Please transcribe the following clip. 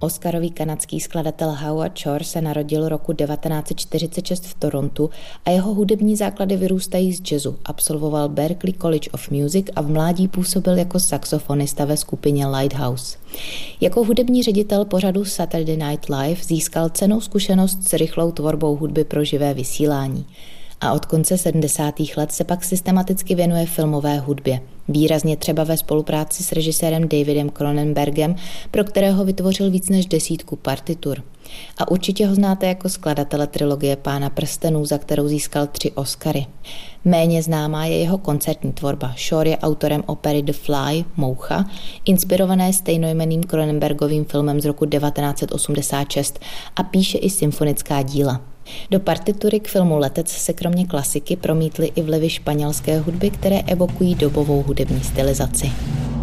Oscarový kanadský skladatel Howard Shore se narodil roku 1946 v Torontu a jeho hudební základy vyrůstají z jazzu. Absolvoval Berklee College of Music a v mládí působil jako saxofonista ve skupině Lighthouse. Jako hudební ředitel pořadu Saturday Night Live získal cennou zkušenost s rychlou tvorbou hudby pro živé vysílání. A od konce 70. let se pak systematicky věnuje filmové hudbě. Výrazně třeba ve spolupráci s režisérem Davidem Cronenbergem, pro kterého vytvořil víc než 10 partitur. A určitě ho znáte jako skladatele trilogie Pána prstenů, za kterou získal 3 Oscary. Méně známá je jeho koncertní tvorba. Shore je autorem opery The Fly, Moucha, inspirované stejnojmenným Cronenbergovým filmem z roku 1986 a píše i symfonická díla. Do partitury k filmu Letec se kromě klasiky promítly i vlivy španělské hudby, které evokují dobovou hudební stylizaci.